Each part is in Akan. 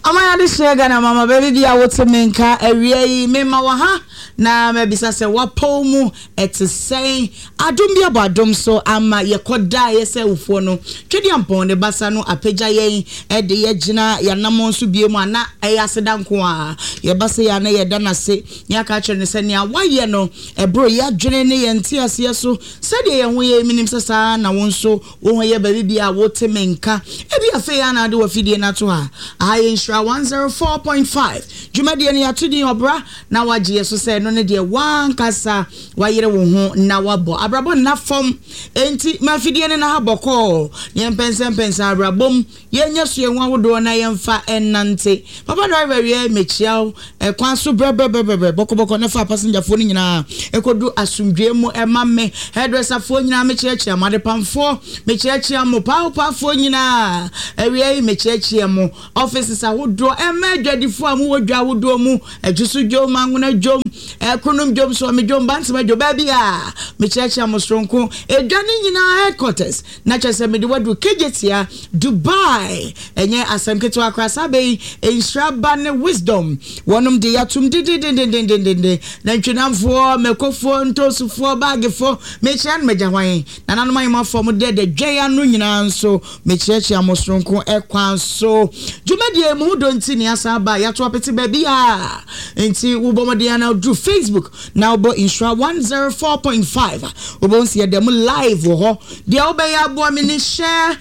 Amaya de shega na mama baby dia wotemenka awie yi mema wa ha na mebisa se wapo mu etsen adom bia badom so ama yekoda yese ufo no twedi ampon de basa no apagya yen e de ye gina yanamon so bie mu ana eyaseda nko a ye basa ya na ye da na se nya ka kire ne se ne awaye no ebro ya dwene ne ye nti ase so se de ye ho ye minim sesa na won so wo ho ye baby bia wotemenka e bia fe ya na de wa fidie na to ha aye 104.5 Jumadi ni atudi obra na waji yeso se no ne de wan kasa wayere wo ho na wabo abrabo na fom enti mafidie ne na ha boko ye pensa abrabom ye nyeso ye nwa wodo na ye mfa enante papa driver ye mechiao kwan so brebe boko na fa passenger fo ni nyina ekodu asumdwe mu emamme hairdresser fo nyina mechiachi amade pamfo mechiachi am pa fo nyina awie mechiachi am offices awodo emedwadifo am wodwa awodo mu adjusu dwom manguna dwom ekonum dwom so me dwom bansema dwo ba bia mechiachi am stronko edwane nyina headquarters na chese me de wadu kejetia Dubai enye asemketo akrasa be inshraba ne wisdom wonum de yatum de na ntwenamfo mekofo ntosufo bagefo mechian megahwan na nanom ayemafo mu de dwea no nyina nso mechiachi am stronko ekwan so Jumadi mu do nti ni asaba ya to apeti ba bia nti wo bomode na do Facebook na obo insura 104.5 obo nsi dem live wo ho de obo ya abo me ni share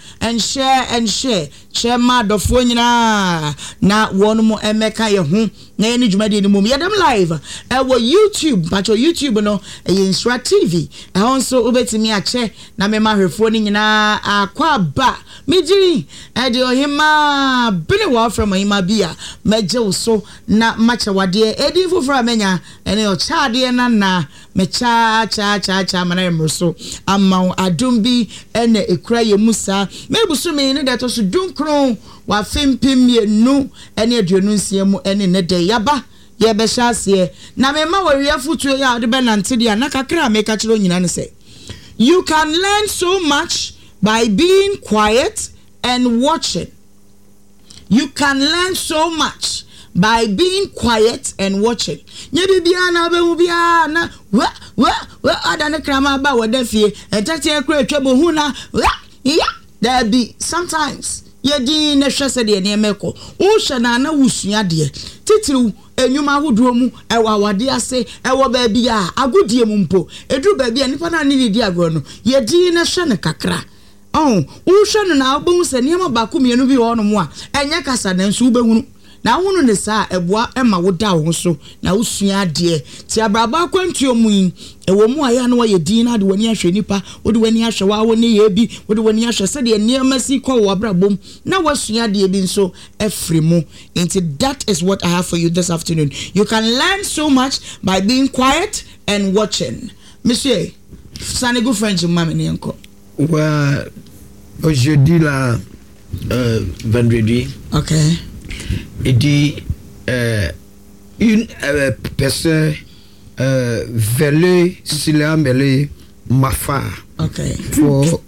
Chema dofo nyina na wonu emeka ye hu na ye ni Jumadi ni mum ye dem live wo YouTube pacho YouTube no ye insura TV also obetimi ache na me ma hwefo ni nyina akwa ba mejiri de ohima bene wa from ohima bia meje so na macha wade edi foforo amenya ene o chaade na me cha mana emroso amma adom bi ene ekura ye musa mebusu me ne deto so dunkron wa fempem ye nu ene aduonu nsia mu ene ne de yaba ye be hyase na me ma waria futuo ya de benante dia na kakra me ka kiro nyina ne say you can learn so much by being quiet and watching. You can learn so much by being quiet and watching. Nyebibiana behubiana wa adane krama ba wadafie etati ekra twebo huna there be sometimes yedi na hwese de ne emeko wo hwe na wusua de titiru enyuma ahodo mu ewa wade ase ewo ba bia agodie mu mpo eduru ba bia nipa na ne di agro no yedi na hwe ne kakra wo hwe no na obo se ne ma ba ko mienu bi ho no mu a enye kasa na nso ubehunu na hunu ne sa eboa ema woda wo so na wusua de ti abraba kwantuo mu yin ewo mu aya na waye din na de wani ahwe nipa wode wani ahwe wa wo ne ye bi wode wani ahwe se de niam si ko wo abrabom na wasua de bi nso efremu into that is what I have for you this afternoon. You can learn so much by being quiet and watching. Monsieur Sanego French mama ne enko wa aujourd'hui la vendredi. Okay. Il dit une personne veut s'il a mêlé ma femme. Okay. Pour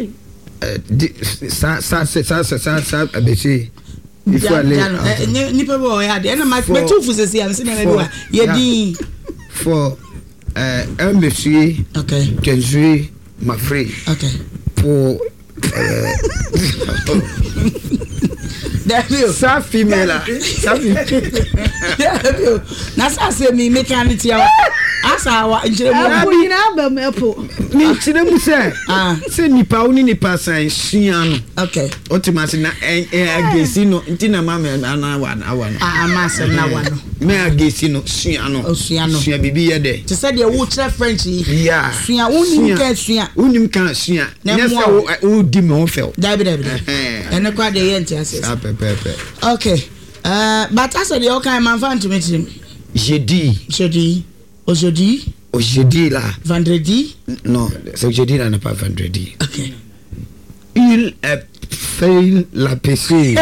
ça abaisser. Il faut aller. Ni pas bon ya de na ma tout vous c'est am sina na ya dit for un monsieur. Okay. Que je ma frère. Okay. Pour sa femelle là sa na sa se mi mechanic ya asa wa njiremu na ba mepo mi njiremu se ni pa oni ni pa san shian. Okay. Otimasi na agesi no ntina ma me ana wa ama se na wa no me agesi no shian no shian bibi ye de te say de wo chere French yi yeah shian unim kan shian nessa wo di me on fel dabi ene kwa de ye ntia se okay but as the okay man fan to meet him jeudi aujourd'hui là vendredi non c'est jeudi là n'est pas vendredi. Okay. Il fait la PC.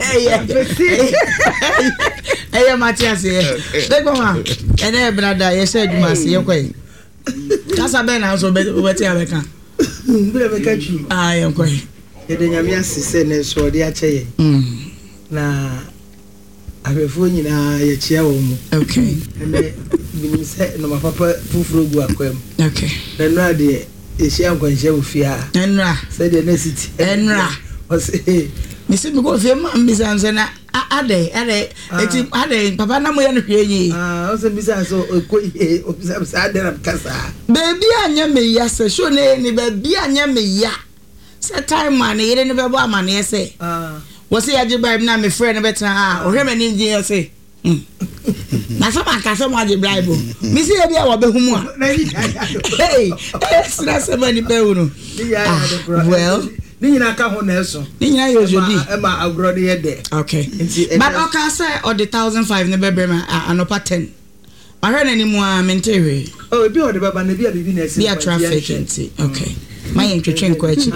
Hey Mathias de comment ene brother ye say djuma se ye kwai kasa be na so be ti abeka be chu ye kwai ye de nyame asise ne so de ache ye na ahwefo nyina ye chia wo mu okay ene binim se no ma papa fufuro gu akwam okay eno ade ehia nkwanhia wo fia enra se de na city enra o se me se me go fie ma mbisa nse na ade eti papa na mo ye no hwe yi o se bisa so ko o bisa ade na kasa baby anya me ya se sho ne ni baby anya me ya se time man yere ne bebo amane se wo se ya je bribe na me friend betra o hwe me ni je se na so man ka so mo je bribe mi se bia wo be hu mu a hey na se mani pe unu well ni nyina ka ho na eso ni nyina yo jodi e ma agro de yede okay but okay say or the 1,500 ne be brema anopa 10 ma hwe na ni mu a mentewe oh bi o de baba na bi a bibi na esi bi a traffic enti okay my entwetwe nko achi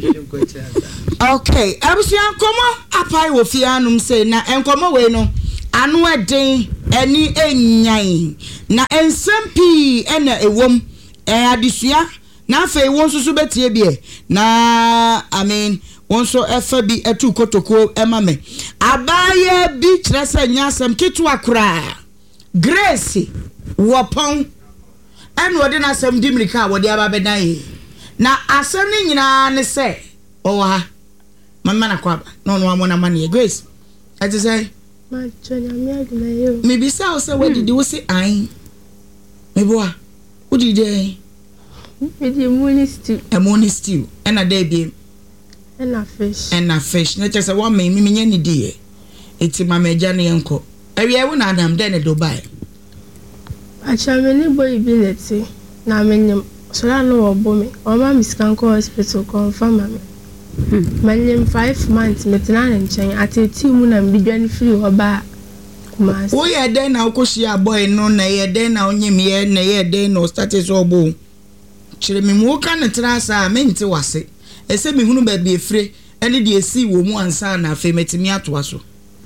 okay abusia nkomo apai wo fianum say na enkomo we no anu eden eni enyan na ensampi ena ewom adesua na afei won so betie bie na I mean won so efa bi etu kotoko ema me abaye bi kire se nyasem ketu akura Grace wopon eno de na asem dimrika wode aba bedan na asem ni nyina ne se o ha mama na kwaba no no amona mane Grace ati say ma chonya mi adina yo me bi sa o se wadi wo se ai me boa wodi de Midi money stew and a day be and a fish na just a one me nyani die eti mama jani enko area wo na adam den Dubai acha me ni boy bi neti na menyem so la no obo me o ma miskanko hospital confirm me menyem 5 months metina na nchen ateti mu na mbidwani free oba kumas wo ye den na okoshi aboy no na ye den na onyem ye na ye den no status obo chire me mu ka na trasa menti wase ese me hunu ba bi efre ene de esi wo mu ansa na afi metimi atoa so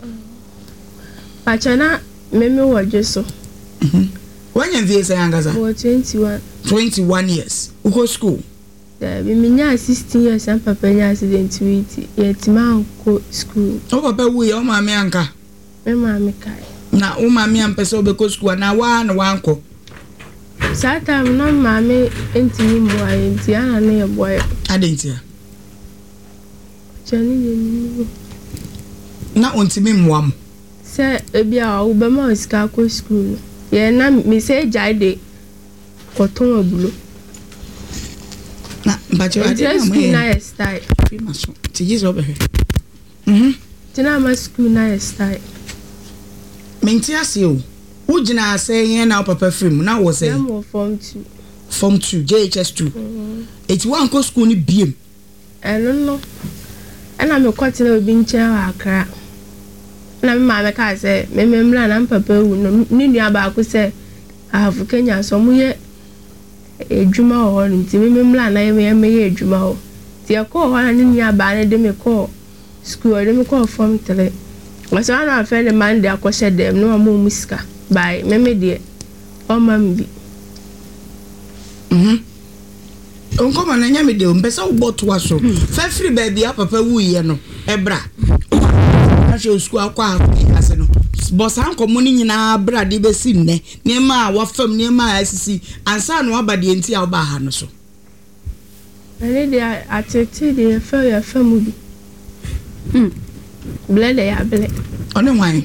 achana meme waje so wanya vie say angaza 21 years uko school bi minya 16 years and papa nya accident with yetima ko school o papa wu ye o ma me anka me ma me kai na o ma me ampese obeko school na wa na wanko Sata no mame entini mwa enti ana na ye boy adentia chani ni na ontimi mwam se ebia o be ma iska ko school ye na me se jaide koton abulo na bacho ade na mo na ye style fi maso ti jizo be tina ma school na ye style menti ase o ujina say yen na papa film na wo say form 2 JHS2 eti wan ko school ni biem no ana me kwatena obi nche akra na me ma me ka say me mra na papa wu no ni nua ba ko say afu Kenya so mu ye ejuma ho nti me mra na me ye ejuma ho ti e ko ho na ni nua ba na de me ko school de me ko form 3 waso na afa de Monday akose dem no mo musika by meme de o mambi onko na nya me de o mpesa wo boto aso fa free baby a papa wu ye no ebra na she school akwa ase no bosa nkomo ni nyina bra de be si nne niema a wa fam niema a asisi ansa no aba de enti a wo ba ha no so ene de atete de fa ya famu bi blende ya ble one wan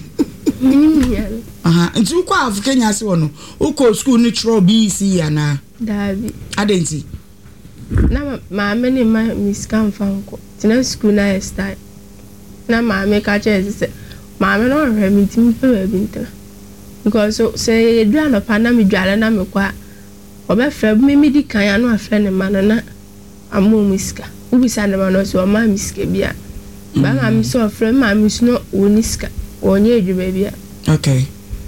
nti uko af Kenya se wono uko school ni tro BC ya na dabi adenti na ma me ma miskan fanko tina school na style na ma me ka che se ma me no re mi tim pe bi ntra because so say edua no pa na me dwale na me kwa obe fra me di kan ya no afra ne ma na amo miska ubisa ne ma no so ma miska bia ba ma mi so afra ma mi no oniska onye edwuma bia okay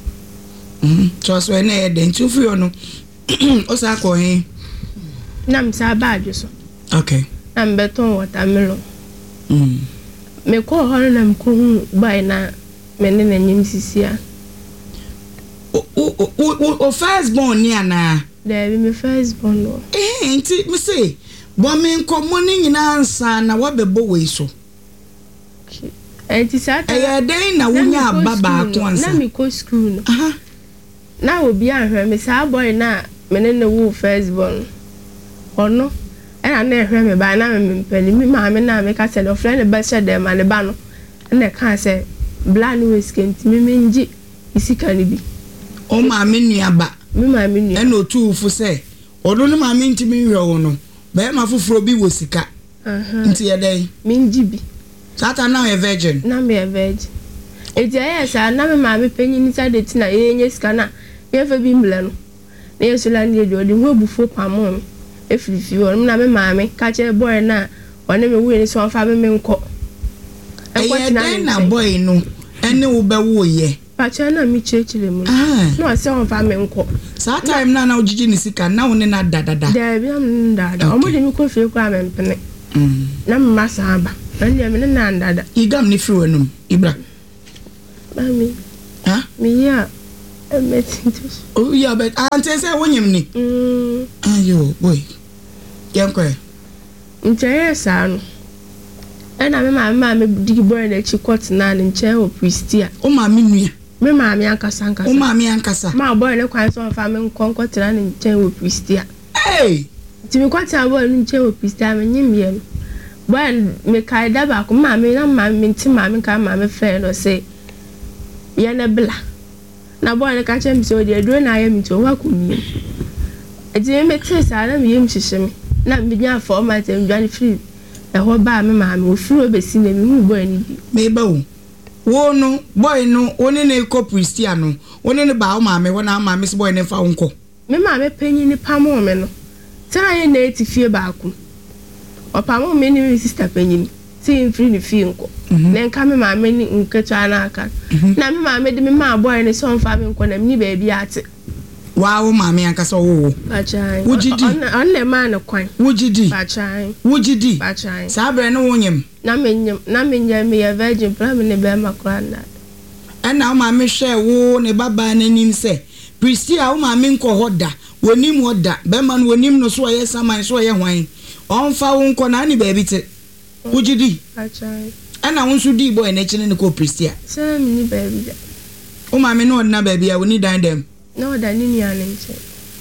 so ene de ntu fi ono o sa ko hin na msa badge so okay na mbeton watermelon me ko ho na mko hu bai na me ne na nyim sisia o first born ni ana there be me first born no nti me say bo me nkomo ni nyina ansa na wabebo we so enti sata den na wonya ababa ko ansa na me ko school no na obi ahwe me sa boy na me ne wo first born ono na ehwe me ba na me mpani mi ma me na me ka se no friend be she dem ma ne ba no na ka se bla no weskent mi menji isika ni bi o ma me nuaba mi ma me nua na otu fu se ono no ma me ntimi hwe wo no be ma foforo bi wo sika nti ye den menji bi sata na a virgin na me a virgin eti yes na me ma me panyi ni sade tina yenye sika na ye fa bi mle no na yesula ni de odi ho bufo pamon efirifi wo na me ma me ka che boy na one me wi ni so fa me nko na boy no ene wo be wo ye pacha na mi chechile mu no se on fa me nko sa time na ojiji ni sika na wo ne na dadada da bi am dada o mo de mi ko fe kwa me mpene na mma sa ba na me na dada igam ni fi wanum ibra mami mi ya emetintos oh yeah but ante say wonyim ni ayo boy yankwe nche sa no na me ma me digi boy na chi court na nche o pristia o ma me nua me ma me ankasa o ma me ankasa ma boy ne kwan so fa me nkonko tena nche o pristia hey ti me kwata boy nche o pristia me nyim ye boy me kai da ba ko ma me na ma me nti ma me ka ma me fe no say ye na bla na boy ne ka chem so de aduro na ye mi to wa ko mi eti me tesa na me yim hihye na me nya format em dwan free ho ba me ma me ofuro besi na me hu boy ni bi me ba wo no boy no oni ne ko Cristiano oni ne ba o ma me wona ma me se boy ne fa wonko me ma me panyi ni pamo me no tena ye na etifie ba ku o pamo me ni sister panyi ti free ni fi nko na nka me ma me ni nketwa na aka na me ma me de me ma boy ne so mfa me nko na me ni ba bi ate wow mama ankasa wo bachai wujidi on le man kwan wujidi bachai wujidi bachai sabre no wonyem na menyem me ya virgin plan ne be makra na ana ma me hwe wo ne baba nanim se Pristia wo ma me nko hoda wonim hoda be man wonim no so ye saman so ye hwan on fa wo nko na ni ba bi te wujidi bachai ana wo nso di boy na chine ne ko Pristia se me ni ba bi da wo ma me no na ba bi a woni dan dem no da ni ni anenche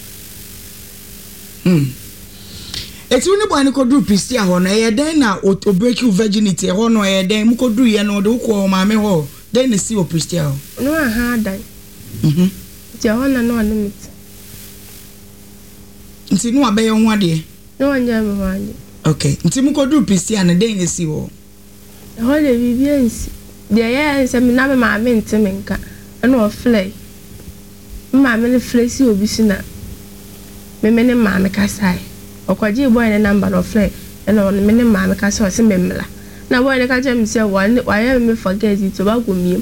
eti woni boy ne ko du Pristia ho no ye den na o break you virginity ho no ye den mu ko du ye no de ko ma me ho den ne si o Pristia ho no aha dan ti ho na no limit nti no abeyo ho ade no anya me ho ade okay nti mu ko du Pristia na den ne si ho le bibiansi de ye se me na me ma me nteme nka na o flay ma me le flesi obi sina me ne ma me kasai okwaji boy ne number no flay na me ne ma me kasai o se me mla na boy ne ka je me se wa me forget it ba go miem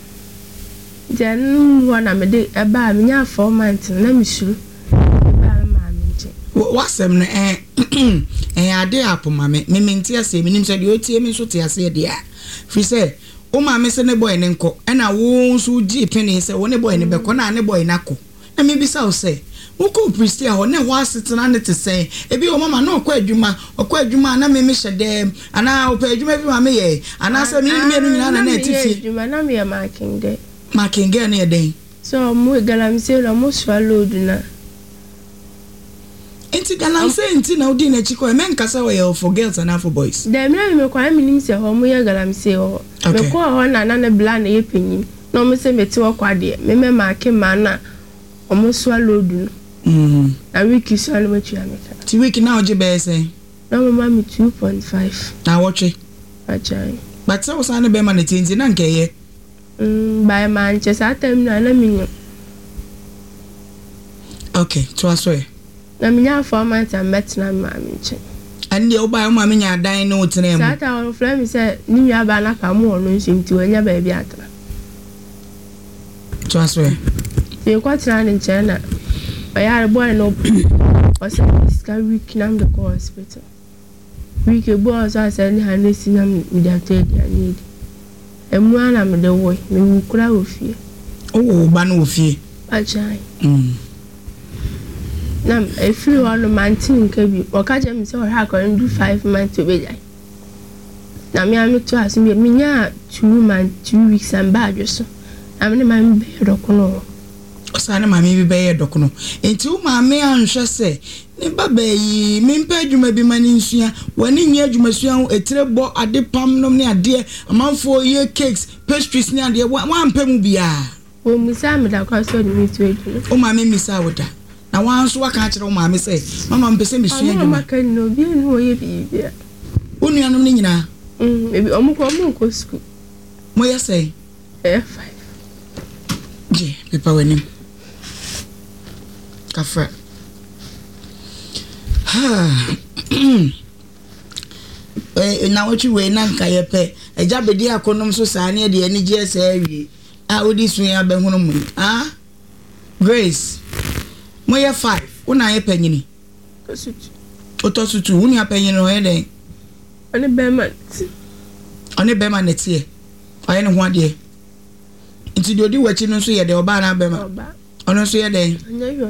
then one am de e ba me nya 4 months na me suru ba ma me nche wasem no ade apo ma me menti ase me nim se de otie me so te ase de a fi se o ma me se ne boy ne nko na wo nso gi peni se wo ne boy ne be ko na ne boy na ko na me bisa o se wo ko Pristia ho ne ho asetena ne te se ebi o mama na okọ adwuma na me hyedem ana o pa adwuma bi ma me ye ana se me ni enu nyina na etifi adwuma na me ya marking girl ne den so mo galamse lo mo swallow na enti galamse enti na odi na chiko men kasa we for girls and for boys dem na me kwa me nim se ho mo ya galamse ho me ko ho na na bla na ye panyi no mo se meti wo kwa de me marking man na o mo swallow du a wiki swallow me tua me ti wiki na oje be say na mo ma me 2.5 na watch achai but so sana be man enti na nkeye by Manchester time na me okay to aso na me nya 4 months am bet na ma me nche and the oba ma me nya dan no tene mu sata on flame say ni ya ba na ka mo no nsinti onya ba bi atra to aso ti ko tra ni nche na ya boy no o say this week na me go hospital week boy so say ni hanesi na me da tedi ani emu ana me de wo me wukura ofie o ba na ofie achai na every one man tin nka bi o ka je me say o ha ko do 5 months obejai na me am to as me nya 2 weeks and bad so am ne man be dokono osane mama bi be dokono enti wo mama anhwe se ne baba yi mempa adwuma bi mani nsua wani nya adwuma sua etirebo ade pam nom ne ade amanfo ye cakes pastries ne ade wan pam bia wo musa me da kwa so ni mi to adwuma o mama misa woda na wan so waka kire o mama se mama mpese me sua adwuma mama kan no bi no ye bibia unuanom ne nyina maybe omo school mo ye say 5 je pepa wani kafra na wochi we na nka ye pe eja bedi akonom so saane de ani je sa awie odi sun ya be hunu mu Grace mo ye 5 una ye panyini otosutu uni apanyini o ye den Oni bema netie aye ne ho ade nti de odi wachi no so ye de oba na bema ono so ye den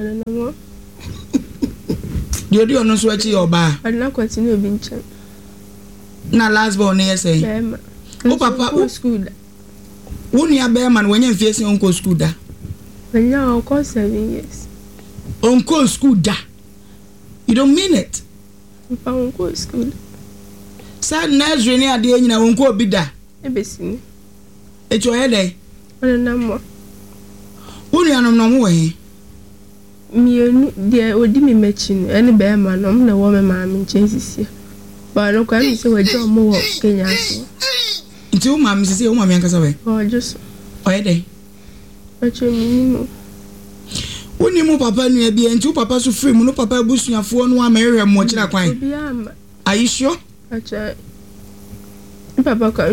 de odi ono so wachi oba na kwati no bi nche na last born ye say bema o papa o school da woni ya bema no wanya mfie se onko school da wanya onko 7 years onko school da you don't mean it pa onko school sa Nazarene ni ade nyina onko obi da ebesini echo ye dey ona namo woni anom no mo we mienu de odi mi mechi no ene be ma no na wo me ma mi nchensisi ba no kwa mi se wajo mo wo Kenya so nti wo ma mi se wo ma mi ankasa we o just o ye dey acho mi mo woni mo papa nu e bi nti wo papa so free mu no papa busuafo no amere mo kira kwan obi ama are you sure acho papa ka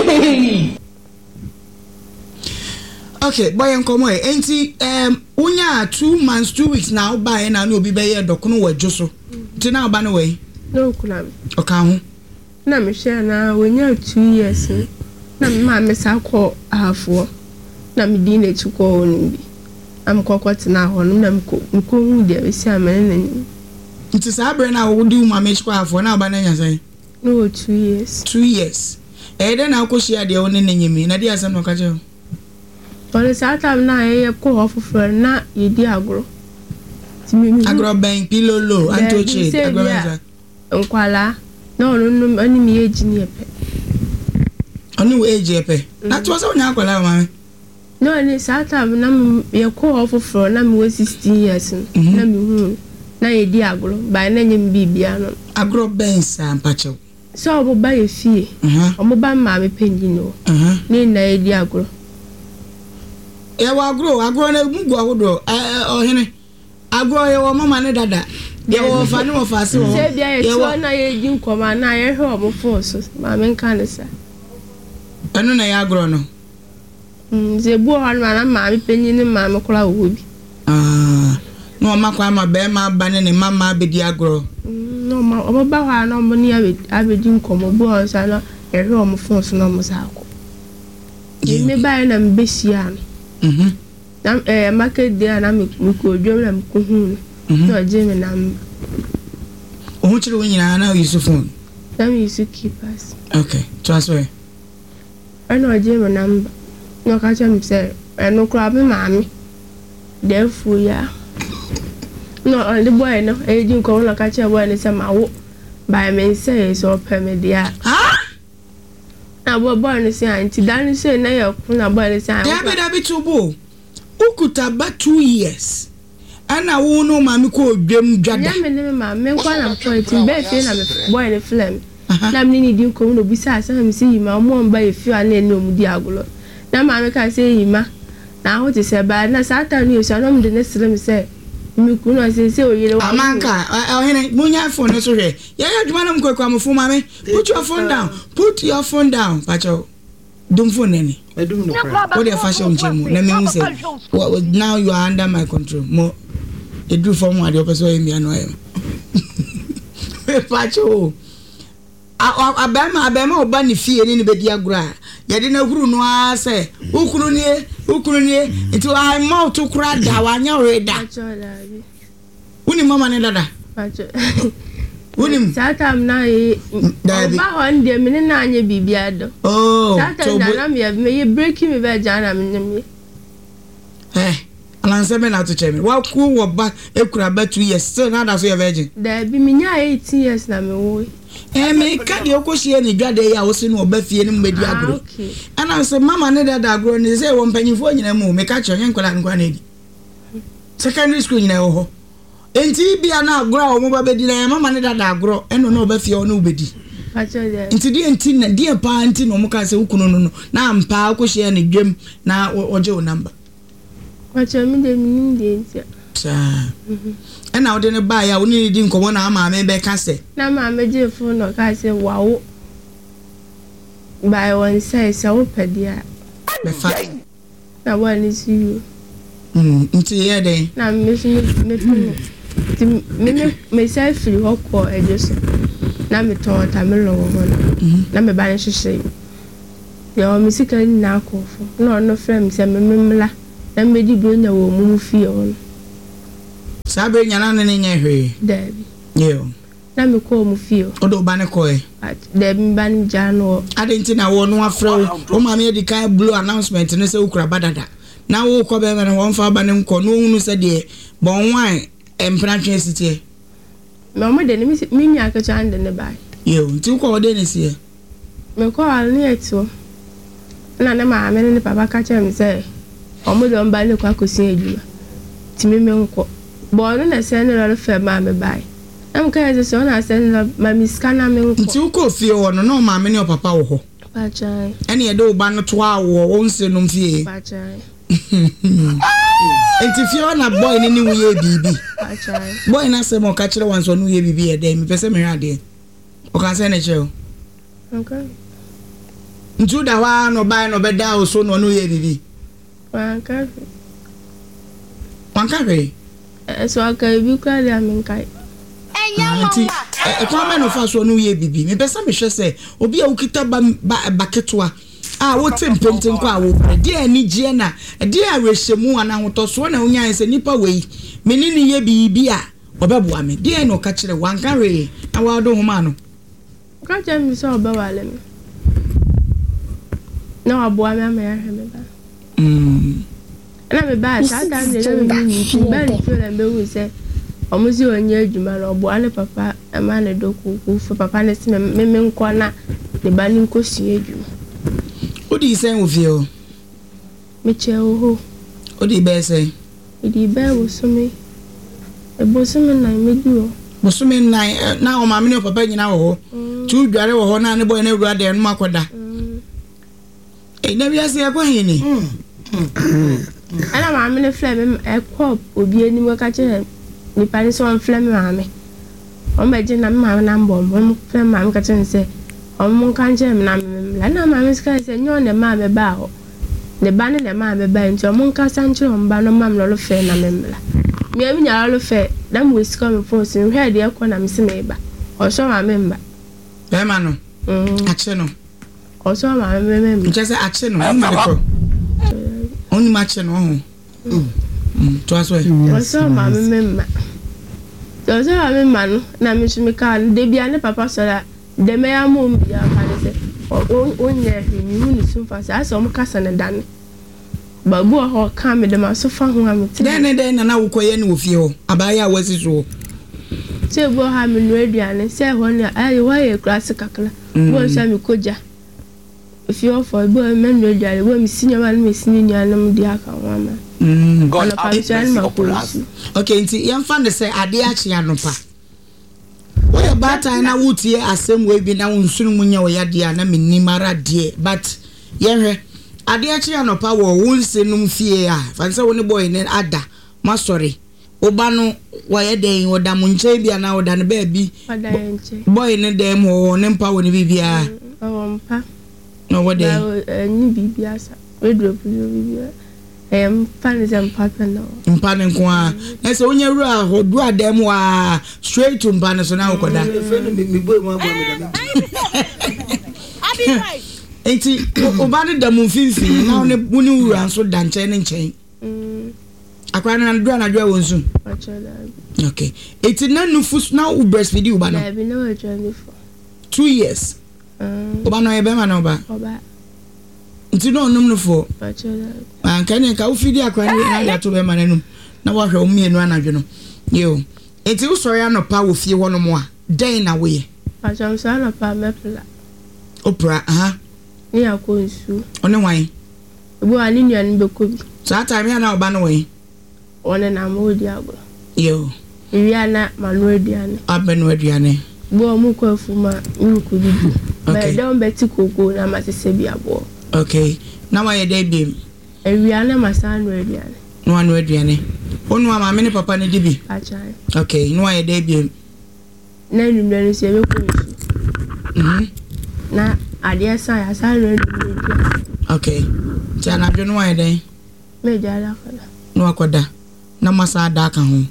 okay boy nkomo e enti unya 2 months 2 weeks now buy na obi be ye dokono wadwo so nti na oba no we no kula oka ho na me share na wonya 2 years na ma me sa ko afo na me di na chiko onu bi am kokoti na ho na mko hu dia be si amene na nti sa abre na wo di uma me chiko afo na oba na nya sai no 2 years 2 years de na ko share dia woni nyimi na dia asem no ka je Ole satam na ye ko ofufre na ye di agro. Timi agro ben pilolo antoche agro ben nkwala na onu ani mi eji ni epe. Onu eji epe. Na to so nya akwala ma. No ni satam na ye ko ofufre na mi 16 years na mi hu na ye di agro ba na nyem bibia no. Agro ben sa mpacho. So obo ba ye fie. Omo ba ma me penjino. Ni na ye di agro. Ewa agro na mugu ahodo ohene agro ye wo mama ne dada ye wo fa ne wo fa se wo se bia ye so na ye ji nkoma na ye hwe omo force ma me nka ne sa anu na ya agro no ze bu ho na ma me penyi ne ma me kora wo bi no ma kwa ma be ma ba ne mama be di agro no ma obo ba ha na omo ni abedi nkomo bu ho sa na ye hwe omo force na omo sa akọ me ba na mbesia Nam market there na me ko dwom na me ko hu no je me na o chiri wonyina na use phone na me use keepers okay transfer ano je me number no ka cha me say no kra be maami therefore ya no the boy no e ji nko no ka cha boy ne say mawo by me say so permit dia na boy ne say anti dan say na ya ku na boy ne say ya be tubu ukuta ba 2 years ana wo no mami ko dwem dwada ya me ne mami kwa na point be fe na me boy ne flame na me ni di nko no bi say asa me say ma mo mba e fi ana ne mu di agolo na mami ka say yima na ho ti say ba na satan ni o so no me de ne sele me say mi ku no say oyire wa amanka ohene munya phone so hwe ya adwuma na mko kwa mfu mami put your phone down pacho dum phone nani edum no kra what the fashion chemu na me say now you are under my control mo edu from what the person emi anu ayem pacho abema oba ni fie ni be dia gura ya de na huru no ase ukuru nie nti I mouth to kura da wanya reda uni mama ne dada pacho Unim. Satam na e. Ba hon de me na anya bibia do. Oh. Satam na me breaking me be jana me. Alanse me na to chemi. Wa ku wo ba ekura ba 2 years still na so your virgin. Da bi me nya 18 years na me wo. Me ka de okohie ni dwade ya wo se no oba fie ni mbedi agro. Okay. Ana so mama ne dada agro ni say wo mpanyifo nyina mu me ka che onye nkola nkwa na edi. Secondary school nyina wo ho. Enti bia na agro wo mo ba bedi na mama ne dada agro eno na oba fie o na obedi. Enti di enti na di pa enti no mo ka se ukunu no na mpa okohie ni dwem na oje o number. Wacha mi de mi de enti. Na wo de ne ba ya wo ni di nkomo na ama me be ka se. Na ma me je phone no ka se wawo. By one say so pedia. Be fa. Na one is you. Nti ye den. Na me say free hoko ejeso. Na me to ta me lo wo na me ba ne hwehwe. Ya o mi sika ni na akofo. Na no frame se me memla. Na me di bro nya wo mu fie on. Sabe nyana ne nya hwe. Dabi. Yo. Na me ko mu fie. Odo ba ne ko e. Dabi ba ni jano. Adenti na wo no afra o ma me di kai blue announcement ne se ukura badada. Na wo ko be me won fa ba ne nko no hunu se de bon wan empranche sitie. Me mo de mi mi aka chan de ne ba. Yo, nti ko de ne sie. Me ko al ni eto. Na ma me ne papa ka chem se omo do mba le kwa kosi eduma. Ti me nko. Bo no na se ne lo fe ma me bai. Am ka ze so na se ne ma mi scanner me nko. Nti ko fie wo no ma me ne papa wo ho. Pa chai. Ene ye de oba no to awo wo nse no fie. Pa chai. Enti fie na boy ni wo ye bibi. Pa chai. Boy na se mo ka kire wan so no ye bibi e dey mi pese me hade. O ka se ne cheo. Okay. Ntu da wa no bai no be da o so no ye bibi. Wanka re so aka bi kwa dia min kai enya kwa me no fa so no ye bibi me pesa me hwe se obi a ukita ba ketwa a wo tempenten kwa wo de ani gie na de a rehemu ana hoto so na onya se nipa wei me ni ye bibi a obeboa me de no ka kire wanka re na wa do homa no ka je mi so obewale me na aboa me ama ya hwe ba na me ba sa da me le ni ba ni feel me wu se omuzi onye adwuma na obo ane papa ama ne doku ku fo papa ne se me nko na ne ba ni nko si adwuma odi se wo fie o me che ho odi be se odi be wo so me e bo so me na me di o bo so me na o ma me ne papa nyina wo ho tu dware wo ho na ne boy na wura de no makoda na wi ase akwa hini ana ma me ne flame e ko obi ani mo ka che ni pani so on flame ma me o me je na ma na mbo mo flame ma me ka che se o mo kan che na me la na ma me ska se nyo ne ma me ba ho ne ba ne ma me ba nti o mo ka san che o mba no ma me lo fe na me mla me abi nya lo fe da mo ska me fo se hwe de ko na me se me ba o so ma me mba be ma no ache no o so ma me nche se ache no ma de ko oni ma che no ho to aso e o so ma me mma so ma me mma no na me su me ka de bia ne papa so da de me ya mo bia ka ne se o nye ni hu ni sun fa se aso mo kasa ne dan babu ho ka me de ma so fa ho am ti den na wo koye ne wo fie ho abaya wasi so se bo ha me no aduane se ho ne ayi wa ye class kakla bo so me koja if you offer bo me no aduane bo me sinya ma me sinya ni anam di aka wa ma God okay nti yam fan de say ade achi anopa wo ya bata na wutie asem we bi na wonsunu munya wo ya de na menimara de but yehwe ade achi anopa wo wonsenum fie a fanse wo ne boy ne ada ma sorry oba no wo ya den wo da munche bia na wo da ne ba bi boy ne dem wo ne mpa wo ne bibia mpa no wo de ni bibia sa we drop bibia fan papa no mpane nko a na se onye ru a hodu adem wa straight to mpane so na ukoda me boy mo abo me da abi right enti obade da mu finfi na one wuni uru anso da nche ne nchen Akwa na do na do wonsu. Okay. It's na nufu na u breastfeed you ba no. Na be no we journey for 2 years. Oba no ebe ma na oba. Oba. Nti no num no for. An kan ka u feed akwa na ya to be ma nanum. Na wa hwe o mienu anadwe no. Yo. Enti u sori anopa wo fie ho no mo a. Den na we. Pacham sa anopa mepla. Opra Ni akonsu. One wan. Ebu ani nuan be ko bi. So time ya na oba no we. One na mo di agbo. Yo. Iriana manu aduane. Abenu aduane. Bo mu ko afuma nku bibi. Ba don beti koko na masese bi abo. Okay. Na wa ye dey bi. Iriana masanu aduane. No anu aduane. Onu ama me ne papa ne di bi. Achai. Okay, no wa ye dey bi. Na numere se be ko nsu. Na ade sa ya sa no aduane. Okay. Ti anadwo no wa ye dey. Me jala kala. No akoda. Na masa da ka ho.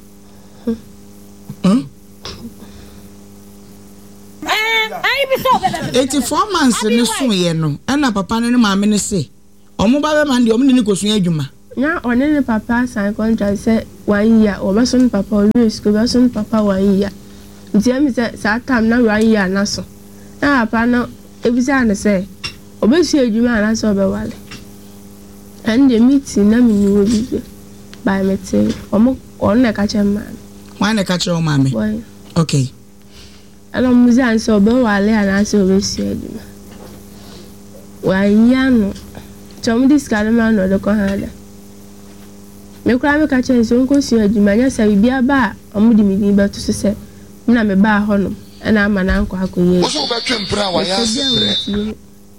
84 months ne so ye no na papa ne maame ne se omo ba be man de omo ne kosun adwuma na one ne papa sign contract say 1 year o be so ne papa always go be so ne papa 1 year nti am say sa time na 1 year na so na papa no ebisa na say obe su adwuma na so be wale and the meeting na me ni obi by me say omo on na ka che man wan na ka che o maame okay Alo muzan so be wale ana so be sieduma. Wa yano. Chom diskale ma no de ko hada. Me kura me ka chen so nko sieduma nya sa bibia ba omudi mi din ba to se na me ba hono na ama na nko akoye. Wo so be twempra wa ya sefre.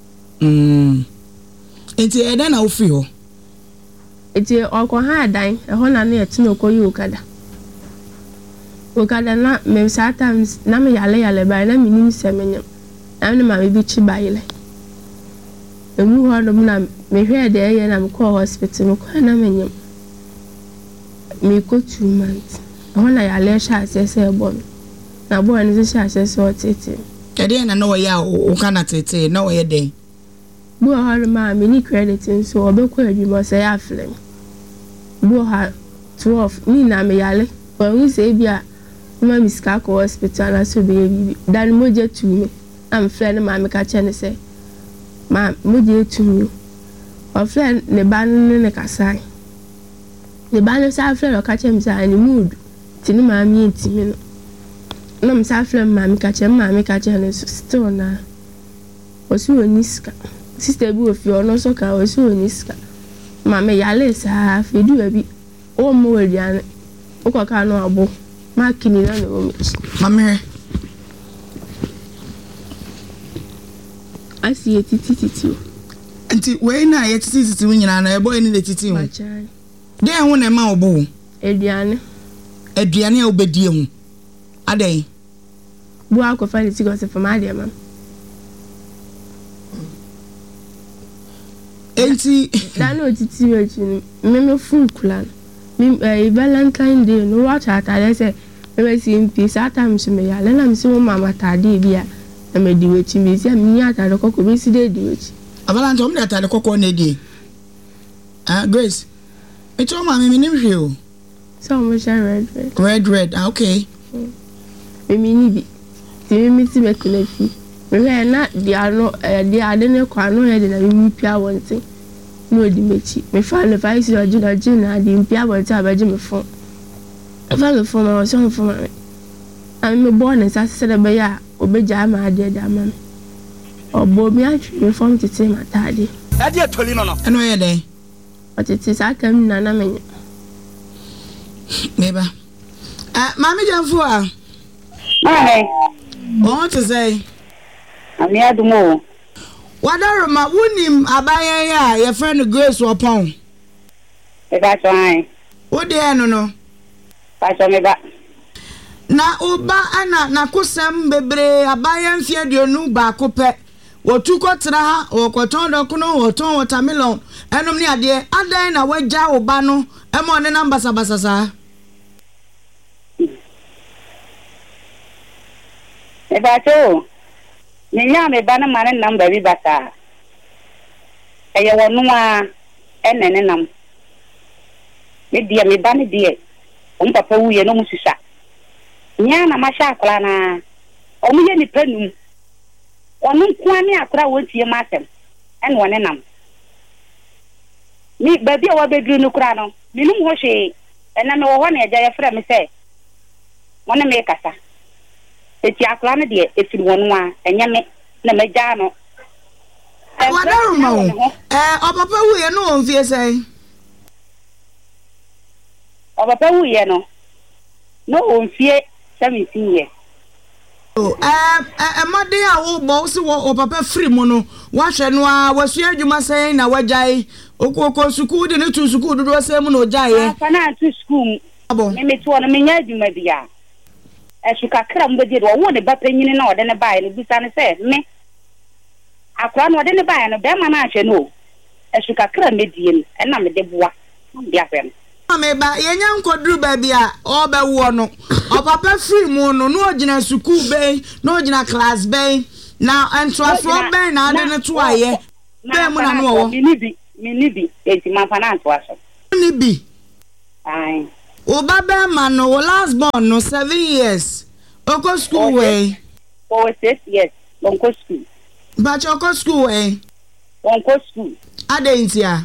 Enti eda na ofi ho. Enti okọ ha dan e ho na na etino koyi okada. Okada na me sometimes na me yale ba na me nim semenyam na me ma me bi chi baile emu ho no na me hwe de ye na me call hospital me ko na me nyam me ko 2 months ho na yale sha asese ebo na bo ani sha asese o tete kede na no ya o kana tete na o ye den bo ha ma me ni credit so obekọ adwuma say aflem bo ha 12 ni na me yale o wi se bia Mama miska ko hospital na so be bibi dan moje tu me am friend ma me ka chene say ma moje tu me o friend ne ban ne kasai ne ban sa friend o ka chem say ani mood tini ma mi ntimi no na me sa friend ma me ka chene still na o si oniska sister bi o fi ono so ka o si oniska ma me yale sa fedu bi o mo wadiane o ko ka no abo Makini na no mame asi etiti nti we na ye titi nyina na ebo eni de titi ho de ho na ma obo aduane a obedi ho adai bu akofa ni tigo se fama de mam enti dan o titi wechi me fun kula Valentine Day no watch atade say me si mpi sa time so me ya le na me si mo mama tade bia na me di wechi me si me atade kokko me si de di wechi Valentine o me atade kokko na di Grace it's all mama me nim hwe o so mo share red okay me ni bi ti me ti me kula fi me na di ano di ade ne kwa no ye de na me pia wonte no di mechi me fa le fa isi oji na di mpia bonti abaji me fon fa le fon ma so fon ma am me born in sase de be ya obeja ma ade de ama me obo mi atwi me fon tete ma tade e de toli no eno ye den o tete sa kam na na me meba mami janfu want to say ami adumo Wadaroma wunim abayan ya your friend Grace Wapon. E ba so an. Wo de eno no. Ba so me ba. Na oba ana na kosam bebre abayan fie duonu ba ko pe. Wo tukotra ha, wo koton do kuno, wo ton watermelon. Enom ni ade, adan na waja oba no, e mo ne number sabasasa. E ba so. Ninya me ba na mane number bi baka. Eye wonu a enene nam. me deɛ me ba ne deɛ papa wuye no musisa nya na ma sha akra na omuye ni panum onu nko ani akra wontie ma asem en wone nam ni ba bia wa bedru no kra no minum ho hwe ena me wo ho na eja ye fra me se wona me kasa eti akra ne de efiri wonu a enya me na meja no wadaruma o papa wuye no on fie sei o papa wuye no on fie 17 years made a wo bo se wo papa free mu no wa hwe no a wasu adwuma sei na wajai okoko school de ne tu school do se mu no jai na tu school me to no me nya adwuma bia esuka kra mbodi do wo ne ba panyini na ode ne bae no bisa ne se me akra no ode ne bae no be ma na ahwe no esuka kra medie na me de boa bia fem ameba yenya nkoduru ba bia obewo no opapa free mu no no ogina school be no ogina class be na entoaso be na ade ne to aye be mu na no wo minibi enti ma finance waso ni bi ai o baba man no last born no 7 years oko school way for 6 years onko school ba choko school way onko school ade ntia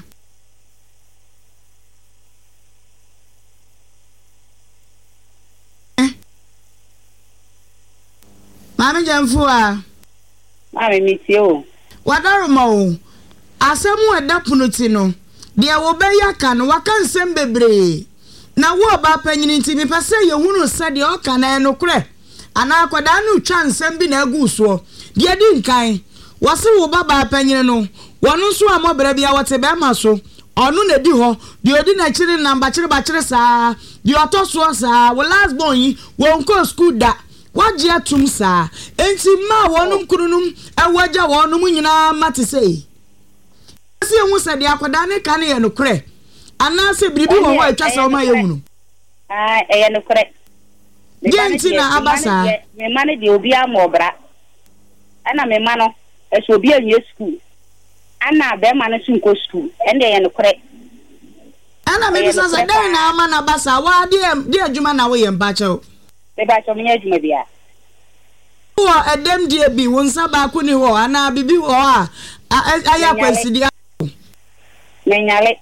Mami jamfu a mami mitie o wadaruma o asemu edapuno ti no de wo be yaka no waka nsem bebre na wo ba panyini nti mi pese ye hunu se de o kana no kure ana akoda no twa nsem bi na agu so de di nkan wose wo ba panyini no wonu so amobere bia wote be ma so onu na di ho de odi na chiri namba chiri ba chiri saa de otoso saa wo last born yi wo nko school da waje atum saa enti ma wonum kununum awaja wonum nyina mate sei se hu se de akoda ne ka ne ye no kure ana se biribi wo ho atwa se o ma ye hunu ye no kure genti na abasa me mane de obi amobra ana me mano eso obi anye school ana be mane sunko school ende ye no kure ana me bisa se den na ama na basa wa de adwuma na wo ye mbache o be ba cho me adwuma bia wo edem die bi won saba ko ni ho ana bibi ho a aya kwasidi nyale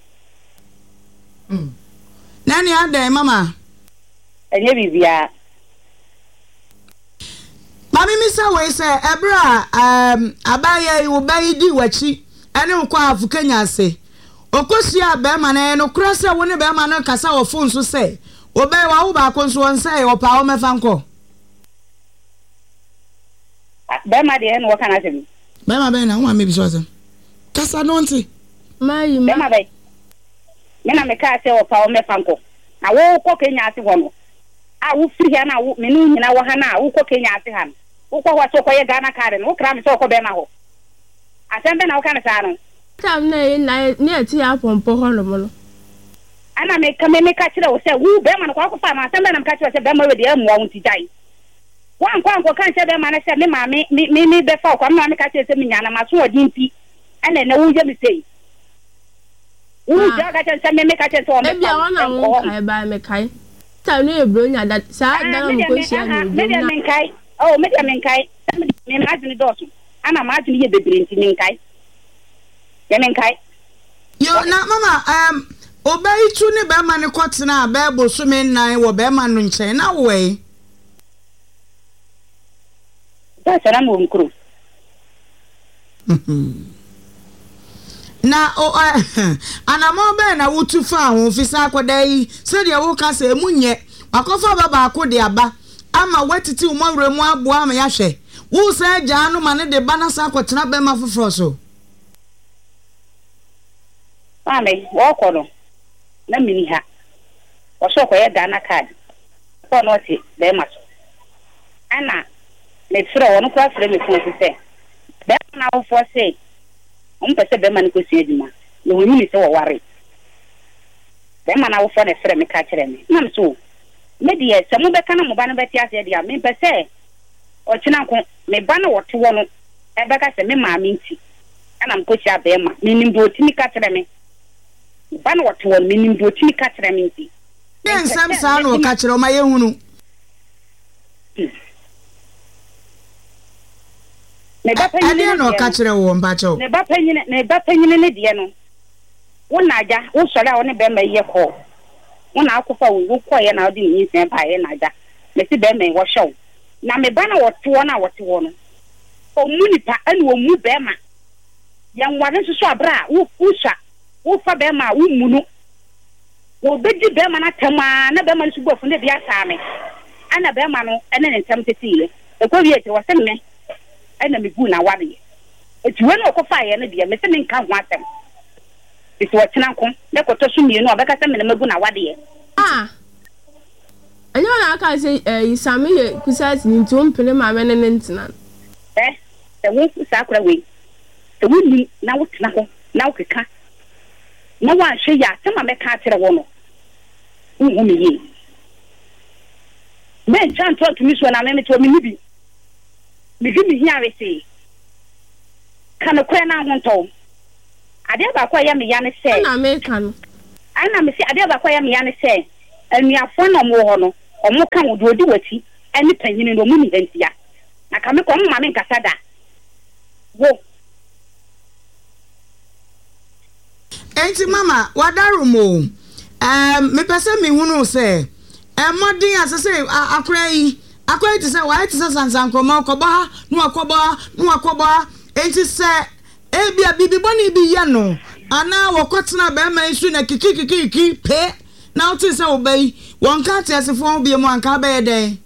nani ade mama enye bibia mami misa we se ebra abaye wo bayi di wachi ene ko afu Kenya ase okosi abe ma na no kura se wo ne be ma no kasa wo phone so se obe wa wo ba ko so won se wo pa wo mefa nko be ma de en wo kana se be ma be na wo ma bi so se kasa no nti mai be ma be me na me ka se wo pa wo mefa nko na wo ko Kenya ase ho no a wo firi ha na wo me no nyina wo ha na wo ko Kenya ase ha no wo ko wa so ko ye Ghana card no wo kra me so ko be ma ho asembe na wo kana sa no tam na ne ati ya pompo ho no ana me ka kire wo se wo be ma no ko fa ma asembe na me ka kire se be ma we de amu wo nti dai wan kwa kan se be ma na se me ma me be fa kwa me ka kire se me nyana ma so odi nti ana na wo je me sei wo ja ka kire se me ka kire se o me bia wana wo kai ba me kai ta no e bro nya da sa da na ko sia no me de men kai oh me de men kai me ma dini do so ana ma dini ye bebre nti men kai ye men kai yo na mama obai tu ne be ma ne kwotena be bo so me nan wo be ma no nchen na wo e da sara mo nkru na ana mo be na wutu fa ho fisa akoda yi se de wo ka se munye akofa baba akode aba ama watiti umawre mu abo ama ya hwe wo se ja no ma ne de ba na sa akwotena be ma foforo so ame wo ko no na mini ha wo so ko ye Ghana card ko no ti be ma so ana me fira wono kwa fira me fun se be na wo fo se pese be ma ne ko si adwuma no woni se wo ware be ma na wo fo ne fira me ka kire me na so me die se mo be kana mo ba no be ti ase dia me pese o kina ko me ba na wo te wo no e be ka se me ma me nti ana mko chia be ma me nim do ti mi ka kire me ba na wɔte wɔn menim do timi ka kyerɛ me nti nsɛm saa na ɔka kyerɛ ɔma yɛhunu ɛdeɛ na ɔka kyerɛ wɔ mpakyɛw ne ba panyine ne deɛ no wo na agya wo sɔre a wo ne bɛrima yɛ kɔ wo na akɔfa wo kɔyɛ na wode ne nyinsɛn baayɛ na agya mesi bɛrima wɔhyɛ wo na me ba na wɔte wɔ na wɔte wɔ no ɔmu nipa ɛne ɔmu bɛrima yɛnware nso so abere a wosua wofa bɛrima a womu no wɔbɛdi bɛrima no atam a na bɛrima no so buafo ne de asaa me ana bɛrima no ɛne ne ntam tetiiɛ ɛkɔ wie akyerɛ wɔsɛ mme ɛna megu na wadeɛ ɛti wei na ɔkɔfaeɛ no deɛ mese menka ho asɛm ɛti wɔtena nko na ɛkɔtɔ so mmienu a ɔbɛka sɛ mene magu na wadeɛ ɛnyɛ na aka sɛ yisame yɛ kusasi ne nti wompene maame ne ne ntena sɛ wo saa kora wei sɛ wonni na wotena hɔ na wokeka na woanhwɛ yɛ asɛm a mɛka akyerɛ wɔ no wohu me yie mɛntwa ntɔ ntumi soɔ na memete me ni bi mehwi me hia wese ka no kora na ho ntɔ adeɛ baako a yɛ me ya ne sɛ na meka no ana me sɛ adeɛ baako a yɛ me ya ne sɛ anuafo na ɔmo hɔ no ɔmo ka wo do odi wati ɛne panyini no ɔmo ni hantia na ka me kɔ ɔmo ma me nkasa da wo enti mama wadarumo mepɛ sɛ mehunu sɛ mmɔden asese akora yi te sɛ wa te sɛ sansankɔma kɔba no akɔba enti sɛ ebia bibibɔne bi yɛ no ana wɔkɔtena bɛrima isu na kiki pe na wote sɛ wo bai wɔnka te asefo bi mu anka bɛyɛ dɛn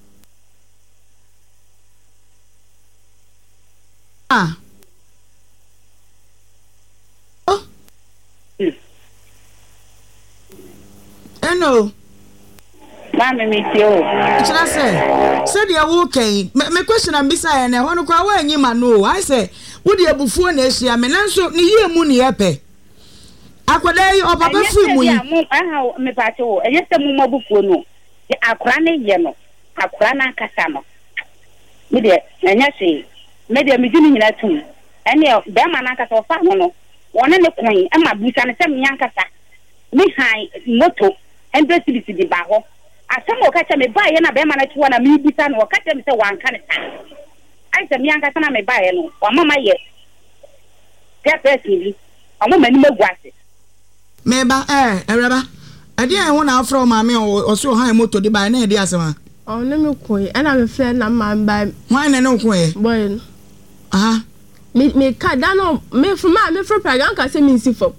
eno mama me tio kyerɛ sɛ deɛ wo kan me question am bisa yɛ na hɔ no kwa wa anyima no I sɛ wo de abufuo na ahyia me nanso ne yie mu ne yɛpɛ akwada yi opapa firi mu yi aha me paate wo ɛyɛ sɛ mu mabufuo no akora ne yɛ no akora na nkasa no me de ɛnyɛ hwee me de me di nyina tum ɛne bɛrima na nkasa ɔfa ho no wɔne ne koin ɛma busa ne sɛ me yankasa me han moto 100 cities di ba hɔ asɛm ɔkakyɛ me baayɛ na bɛrima no tuwa na me bisa no ɔkakyɛ me sɛ wanka ne saa ai sɛ me yankasa na me baayɛ no wamama yɛ person bi ɔmo mani magu ase meba ɛrɛba ɛde a ɛho na afrɛ maame ɔso han moto di ba na ɛde asɛm a ne me koyi ɛna me frɛ na ma ba hwan na ne koyi boy no aha me ka da no me frɛ praga nka sɛ me nsi fam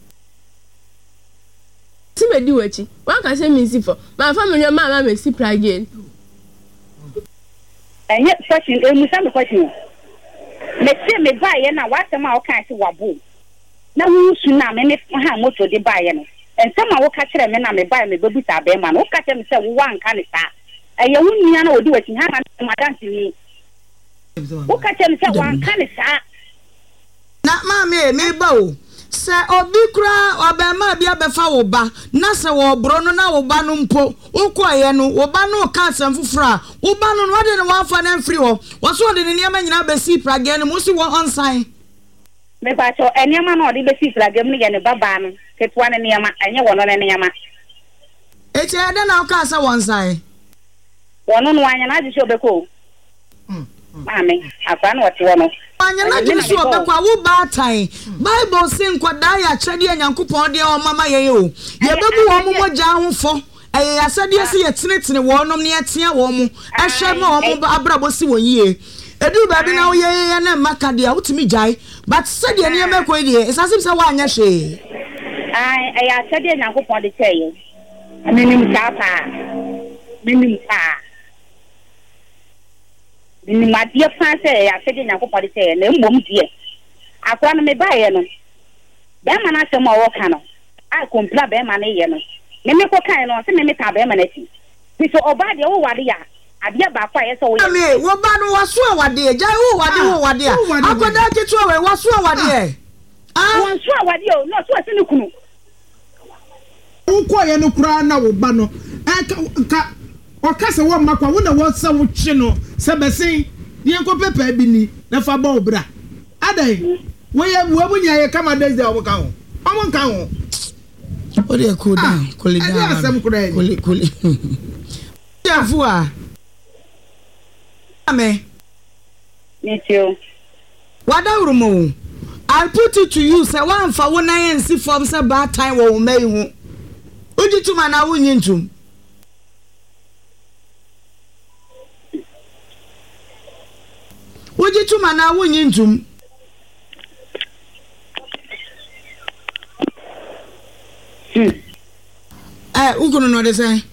ti me di wachi wan ka sɛ me nsi fam ma fa me ma me si praga ɛnyɛ question musa me question me se me baayɛ na wasɛm a ɔka sɛ wabo na hu su na me ha moto de baayɛ no ensɛm a woka kyerɛ me na me baayɛ me bebu sa bɛma no woka kyerɛ me sɛ wo wanka ne saa ɛyɛ wo nua na odi wachi ha na madanti ni woka kyerɛ me sɛ wanka ne saa na maame me ba o sɛ obi kura obema bia befa wo ba na sɛ wo bro no na wo ba no mpo wokoye no wo ba no ka asɛm foforo a wo ba no wode ne wafa na mfiri ho wo so de ne niam nyina besi praga no mo si wo onsan me ba cho eniam na ode besi praga mu ne baba no ketwa ne niam enye wo no ne niam eti ade na ka sɛ wonsan wono no anya na agye obeko mame akwa na wote wo no anya na agye so obeko a wo ba tan bible say nkwada ya kyɛde nyankopɔn de o mama yeye o ye bebu wo mo mogya hofo ɛyɛ asade ase yɛ tenetene wo nom ne atea wo mo ɛhwɛ ma wo mo abrabo si wo yie edu ba bi na wo yeye na maka de a wotimi gyae but sade ne yɛ mekɔ die esase sɛ wa anya hwe ai ɛyɛ asade nyankopɔn de kyɛye menim papa menim pa ni madia fa sɛ asade nyankopɔn de kyɛye na mbom die akwa no me baayɛ no bɛma na asɛm a wɔka no a kompla bɛma na yɛ no me ko kan no sɛ me ta bɛma na ti biso oba de wo wade ya adia ba kwa yɛ sɛ wo yɛ wo ba no waso awade gya wo wade a akoda ketu we waso awade won so awade o no so ase ne kunu wo ko yɛ no kura na wo ba no ka okase wo makwa wo na wo sɛ wo twe no sɛ bɛsen ne enko pepa bi ni na fa ba obra adai wo ye wo bunya ye kama days dey wo ka ho What do you cool down? Cool it down. Cool it. Yeah, Fua. Ame. Me too. What are you? I put it to you, say one for 1 eye and see from some bad time or may you. Would you to man? I wouldn't into. Would you to man? I wouldn't into. Who gonna know the say?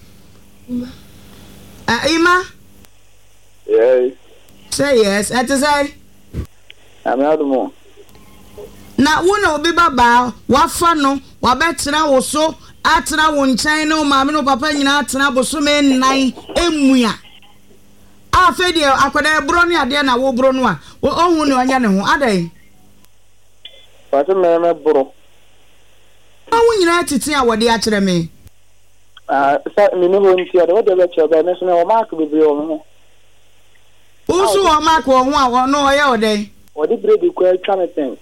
Ima? Yes. Say yes. At the say? I'm out more. Na wona obi baba wafa no wabetena wo so atena wo nkyɛn no maame no papa nyina atena boso me nnan emua afa de akwada bro no ade na wo bro no a ohun ne onya ne ho adai Pase me bro wo nyina tete a wode akyere me sa me no ho ntia de wode be kyerɛ me so na wo mark bebre wo ho wo so wo mark wo ho a wo no oye odai wode bredi kwa twa me ten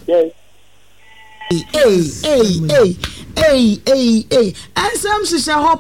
Hey. And some